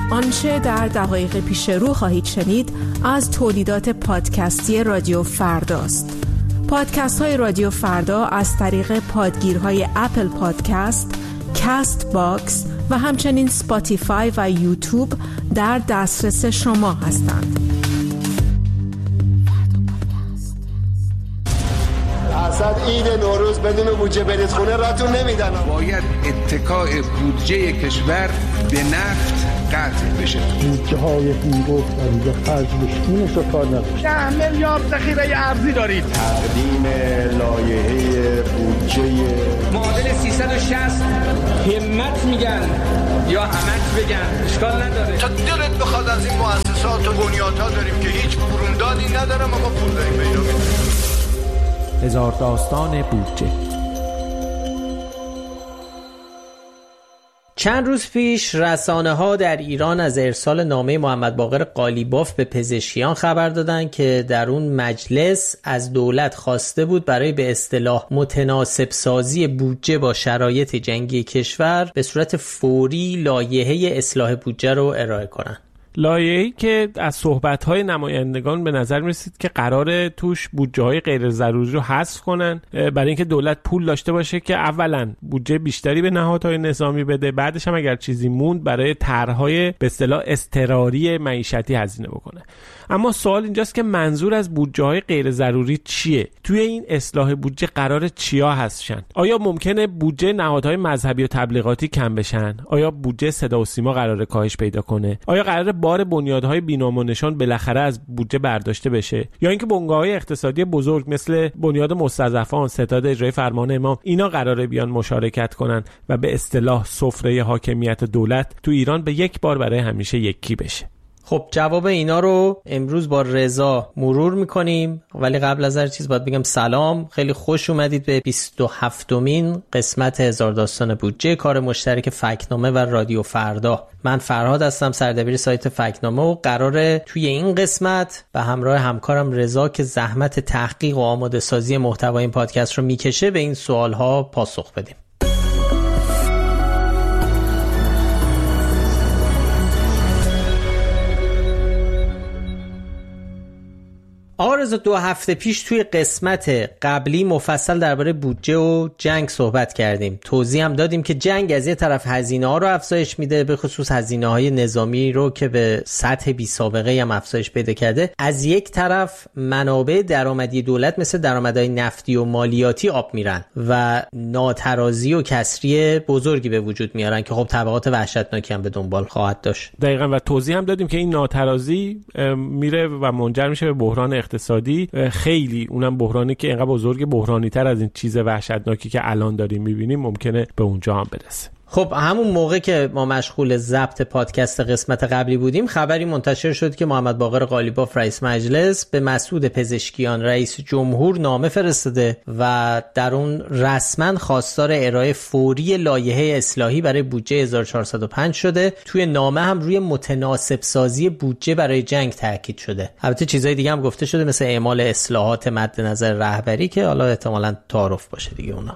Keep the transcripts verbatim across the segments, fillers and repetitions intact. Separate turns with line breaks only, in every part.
آنچه در دقایق پیش رو خواهید شنید از تولیدات پادکستی رادیو فرداست. پادکست های رادیو فردا از طریق پادگیرهای اپل پادکست، کاست باکس و همچنین سپاتیفای و یوتیوب در دسترس شما هستند.
اصلا عید نوروز بدون بودجه برید خونه راتون نمیدن.
باید اتکاء بودجه کشور به نفت قطع بشه.
بودجه های هنگفت در اینجا خرج بشه. اینش رو کار نباشه.
ده میلیارد ذخیره ارزی دارید.
تقدیم لایحه بودجه
معادل سیصد و شصت همت میگن یا همت بگن اشکال نداره.
تا دلت بخواد از این مؤسسات و بنیادها داریم که هیچ بروندادی نداره ما پول داریم پیدا می‌کنیم.
هزار داستان بودجه.
چند روز پیش رسانه‌ها در ایران از ارسال نامه محمد باقر قالیباف به پزشکیان خبر دادند که در اون مجلس از دولت خواسته بود برای به اصطلاح متناسب سازی بودجه با شرایط جنگی کشور به صورت فوری لایحه اصلاح بودجه رو ارائه کنند.
لایحه‌ای که از صحبت‌های نمایندگان به نظر می‌رسید که قراره توش بودجه‌های غیر ضروری رو حذف کنن برای اینکه دولت پول داشته باشه که اولاً بودجه بیشتری به نهادهای نظامی بده، بعدش هم اگر چیزی موند برای طرح‌های به اصطلاح اضطراری معیشتی هزینه بکنه. اما سوال اینجاست که منظور از بودجه‌های غیر ضروری چیه؟ توی این اصلاح بودجه قراره چیا حذفشن؟ آیا ممکنه بودجه نهادهای مذهبی و تبلیغاتی کم بشن؟ آیا بودجه صدا و سیما قراره کاهش پیدا کنه؟ آیا قراره بار بنیادهای بی‌نام و نشان بالاخره از بودجه برداشته بشه؟ یا اینکه بنگاه‌های اقتصادی بزرگ مثل بنیاد مستضعفان، ستاد اجرای فرمان امام اینا قراره بیان مشارکت کنن و به اصطلاح سفره حاکمیت دولت تو ایران به یک بار برای همیشه یکی بشه؟
خب جواب اینا رو امروز با رضا مرور میکنیم، ولی قبل از هر چیز باید بگم سلام، خیلی خوش اومدید به بیست و هفتمین قسمت هزار داستان بودجه، کار مشترک فکت‌نامه و رادیو فردا. من فرهاد هستم، سردبیر سایت فکت‌نامه، و قراره توی این قسمت به همراه همکارم رضا که زحمت تحقیق و آماده سازی محتوای این پادکست رو میکشه به این سوالها پاسخ بدیم. آرزو دو هفته پیش توی قسمت قبلی مفصل درباره بودجه و جنگ صحبت کردیم. توضیح هم دادیم که جنگ از یه طرف هزینه ها رو افزایش میده، به خصوص هزینه های نظامی رو که به سطح بی سابقه هم افزایش پیدا کرده. از یک طرف منابع درآمدی دولت مثل درآمدهای نفتی و مالیاتی آب میرن و ناترازی و کسری بزرگی به وجود میارن که خب تبعات وحشتناکی هم به دنبال خواهد داشت.
دقیقاً، و توضیح هم دادیم که این ناترازی میره و منجر میشه به بحران اقتصادی، خیلی اونم بحرانی که اینقدر بزرگ، بحرانی تر از این چیز وحشتناکی که الان داریم میبینیم ممکنه به اونجا هم برسه.
خب همون موقع که ما مشغول ضبط پادکست قسمت قبلی بودیم خبری منتشر شد که محمد باقر قالیباف رئیس مجلس به مسعود پزشکیان رئیس جمهور نامه فرستاده و در اون رسما خواستار ارائه فوری لایحه اصلاحی برای بودجه هزار و چهارصد و پنج شده. توی نامه هم روی متناسب سازی بودجه برای جنگ تاکید شده. البته چیزای دیگه هم گفته شده مثل اعمال اصلاحات مد نظر رهبری که حالا احتمالاً تعارف باشه دیگه اونا.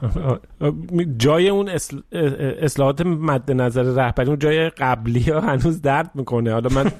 جای اون اصل... اصلاحات مد نظر رهبری اون جای قبلی ها هنوز درد میکنه. حالا من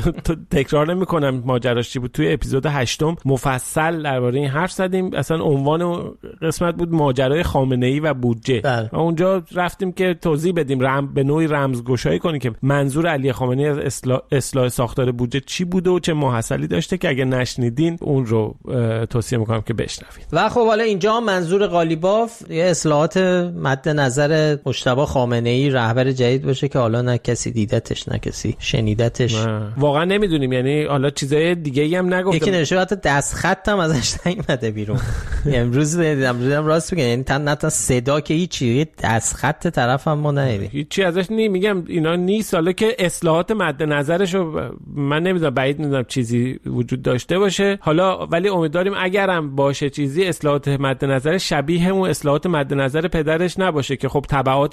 تکرار نمی کنم ماجراش چی بود. توی اپیزود هشتم مفصل درباره این حرف زدیم. اصلا عنوان قسمت بود ماجرای خامنه‌ای و بودجه. و اونجا رفتیم که توضیح بدیم، رم به نوعی رمزگشایی کنیم که منظور علی خامنه‌ای از اصلاح, اصلاح ساختار بودجه چی بوده و چه ماحصلی داشته، که اگه نشنیدین اون رو توصیه میکنم که بشنوید.
و خب حالا اینجا منظور قالیباف یه اصلاحات مد نظر مجتبی خامنه‌ای رهبر جدید باشه که حالا نه کسی دیدتش نه کسی شنیدتش.
واقعا نمیدونیم، یعنی حالا چیزای دیگه ای هم نگفته.
یکی نشه حتی دست خط هم ازش نیومده بیرون. امروز دیدم راست میگن، یعنی تن تا صدا که هیچی، دست خط طرف هم ما ندیدیم،
هیچی ازش نی میگم اینا نیست. حالا که اصلاحات مد نظرشو من نمیدونم، بعید میدونم چیزی وجود داشته باشه حالا، ولی امیدواریم اگرم باشه چیزی اصلاحات مد نظر شبیه اون اصلاحات مد نظر پدرش نباشه که خب تبعاتش رو برای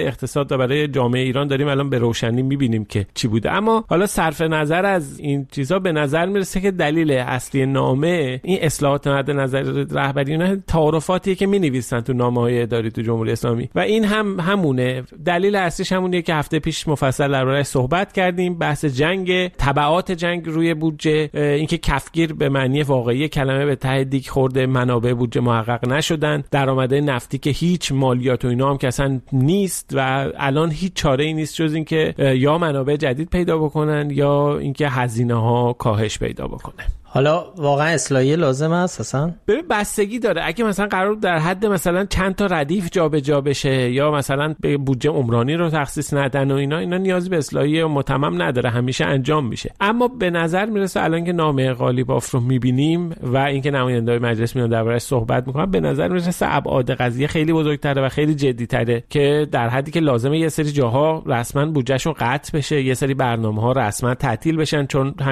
اقتصاد و برای جامعه ایران داریم الان به روشنی میبینیم که چی بوده. اما حالا صرف نظر از این چیزا به نظر میرسه که دلیل اصلی نامه این اصلاحات مد نظر رهبری اینا تعارفاتیه که مینویسن تو نامه‌های اداری تو جمهوری اسلامی و این هم همونه. دلیل اصلیش همونیه که هفته پیش مفصل درباره‌اش صحبت کردیم، بحث جنگ، تبعات جنگ روی بودجه، اینکه کفگیر به معنی واقعی کلمه به ته دیگ خورده، منابع بودجه محقق نشدن، درآمدهای نفتی که هیچ، مالیات و اینا هم که اصلا نیست و الان هیچ چاره‌ای نیست جز اینکه یا منابع جدید پیدا بکنن یا اینکه هزینه‌ها کاهش پیدا بکنه.
حالا واقعا اصلاحی لازم است اصلا؟
ببین بستگی داره. اگه مثلا قرار در حد مثلا چند تا ردیف جابجا بشه یا مثلا به بودجه عمرانی رو تخصیص ندن و اینا اینا نیازی به اصلاحی متمم نداره، همیشه انجام میشه. اما به نظر میرسه الان که نامه قالیباف رو میبینیم و اینکه نماینده‌های مجلس میان دربارش صحبت میکنن، به نظر میرسه ابعاد قضیه خیلی بزرگتره و خیلی جدی‌تره که در حدی که لازمه یه سری جاها رسما بودجهشون قطع بشه، یه سری برنامه‌ها رسما تعطیل بشن، چون